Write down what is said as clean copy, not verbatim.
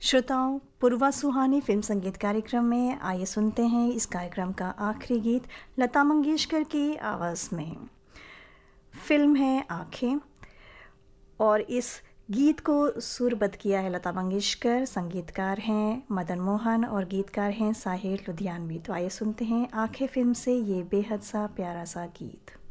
श्रोताओं, पूर्वा सुहानी फिल्म संगीत कार्यक्रम में आइए सुनते हैं इस कार्यक्रम का आखिरी गीत लता मंगेशकर की आवाज़ में। फिल्म है आँखें और इस गीत को सुरबद्ध किया है लता मंगेशकर। संगीतकार हैं मदन मोहन और गीतकार हैं साहिर लुधियानवी। तो आइए सुनते हैं आँखें फिल्म से ये बेहद सा प्यारा सा गीत।